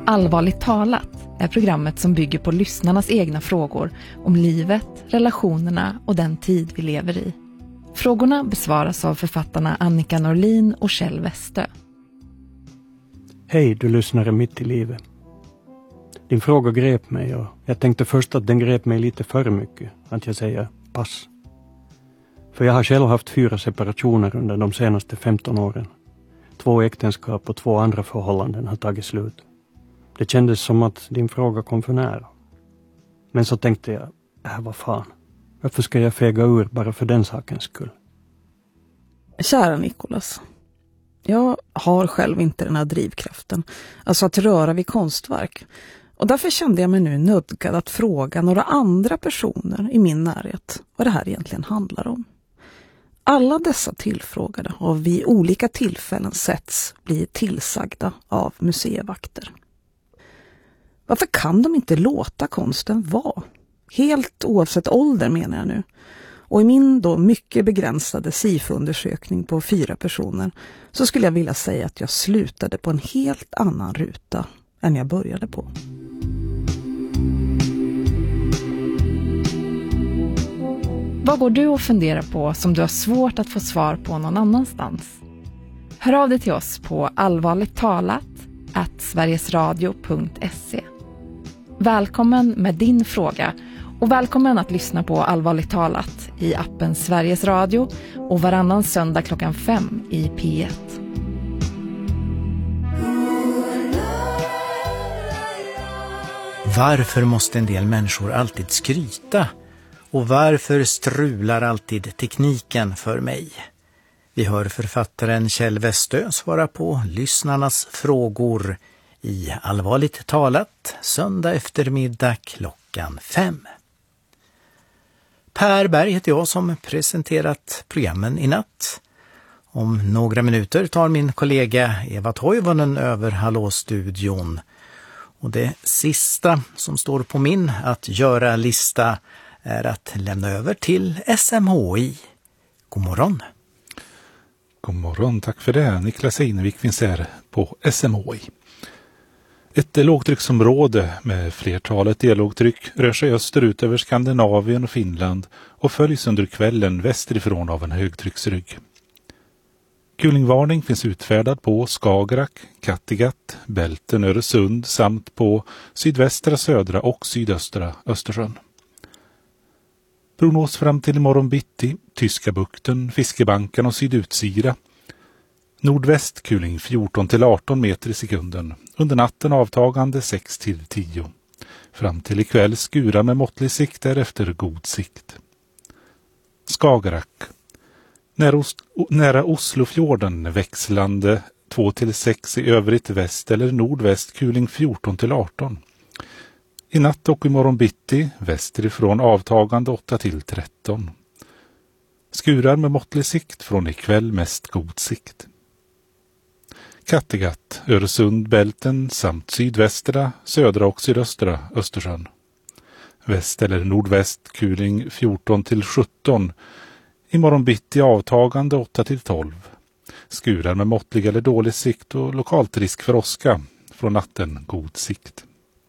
Allvarligt talat är programmet som bygger på lyssnarnas egna frågor om livet, relationerna och den tid vi lever i. Frågorna besvaras av författarna Annika Norlin och Kjell Westö. Hej, du lyssnare mitt i livet. Din fråga grep mig och jag tänkte först att den grep mig lite för mycket. Att jag säger pass. För jag har själv haft 4 separationer under de senaste 15 åren. 2 äktenskap och 2 andra förhållanden har tagit slut. Det kändes som att din fråga kom för nära. Men så tänkte jag, vad fan. Varför ska jag fega ur bara för den sakens skull? Kära Nicholas. Jag har själv inte den här drivkraften. Alltså att röra vid konstverk. Och därför kände jag mig nu nödgad att fråga några andra personer i min närhet vad det här egentligen handlar om. Alla dessa tillfrågade har vid olika tillfällen setts bli tillsagda av museivakter. Varför kan de inte låta konsten vara? Helt oavsett ålder menar jag nu. Och i min då mycket begränsade SIFO-undersökning på 4 personer så skulle jag vilja säga att jag slutade på en helt annan ruta än jag började på. Vad går du och funderar på som du har svårt att få svar på någon annanstans? Hör av dig till oss på allvarligttalat@sverigesradio.se. Välkommen med din fråga och välkommen att lyssna på Allvarligt talat i appen Sveriges Radio och varannan söndag klockan 5 i P1. Varför måste en del människor alltid skryta? Och varför strular alltid tekniken för mig? Vi hör författaren Kjell Westö svara på lyssnarnas frågor i Allvarligt talat söndag eftermiddag klockan 5. Per Berg heter jag som presenterat programmen i natt. Om några minuter tar min kollega Eva Toivonen över Hallå-studion. Och det sista som står på min att göra-lista är att lämna över till SMHI. God morgon. God morgon, tack för det. Niklas Einevik finns här på SMHI. Ett lågtrycksområde med flertalet lågtryck rör sig österut över Skandinavien och Finland och följs under kvällen västerifrån av en högtrycksrygg. Kulingvarning finns utfärdad på Skagerrak, Kattegatt, Bälten, Öresund samt på sydvästra, södra och sydöstra Östersjön. Prognos fram till imorgon bitti, Tyska bukten, Fiskebanken och Sydutsira. Nordväst kuling 14-18 meter i sekunden. Under natten avtagande 6-10. Fram till ikväll skurar med måttlig sikt därefter god sikt. Skagerrak. Nära Oslofjorden växlande 2-6 i övrigt väst eller nordväst kuling 14-18. I natt och imorgon bitti västerifrån avtagande 8-13. Skurar med måttlig sikt från ikväll mest god sikt. Kattegatt, Öresund, Bälten samt sydvästra, södra och sydöstra Östersjön. Väst eller nordväst kuling 14-17. Imorgon bitti avtagande 8-12. Skurar med måttlig eller dålig sikt och lokalt risk för åska. Från natten god sikt.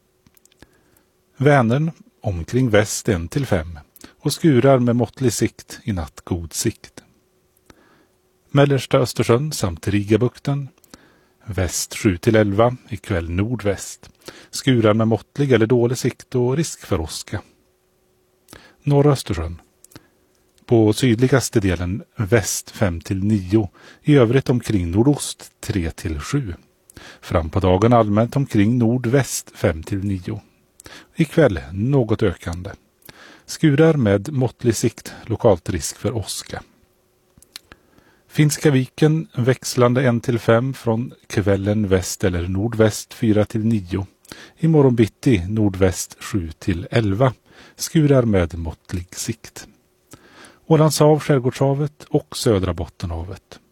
Vänern omkring väst 1-5 och skurar med måttlig sikt i natt god sikt. Mellersta Östersjön samt Rigabukten. Väst 7-11, ikväll nordväst. Skurar med måttlig eller dålig sikt och risk för åska. Norra Östersjön. På sydligaste delen väst 5-9, i övrigt omkring nordost 3-7. Fram på dagen allmänt omkring nordväst 5-9. Ikväll något ökande. Skurar med måttlig sikt, lokalt risk för åska. Finska viken växlande 1-5 från kvällen väst eller nordväst 4-9. Imorgon bitti nordväst 7-11. Skurar med måttlig sikt. Ålandshav, Skärgårdshavet och södra Bottenhavet.